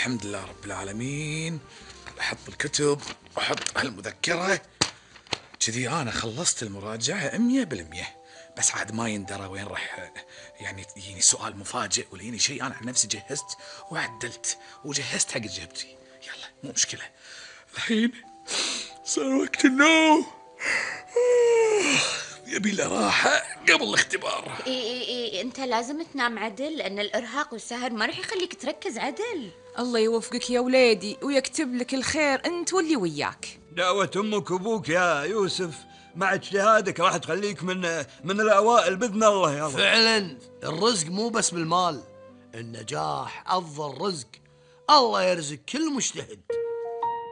الحمد لله رب العالمين. احط الكتب واحط هالمذكرة كذي. انا خلصت المراجعة 100%. بس عاد ما يندرى وين راح يعني يجيني سؤال مفاجئ ولا يجيني شيء. انا عن نفسي جهزت وعدلت وجهزت حق اجابتي. يلا مو مشكلة. الحين صار وقت النوم. يبي له راحة قبل الاختبار. إيه انت لازم تنام عدل، لان الارهاق والسهر ما راح يخليك تركز عدل. الله يوفقك يا ولادي ويكتب لك الخير انت واللي وياك. دعوة امك وابوك يا يوسف مع اجتهادك راح تخليك من الاوائل باذن الله. يا الله فعلا الرزق مو بس بالمال، النجاح افضل رزق. الله يرزق كل مجتهد.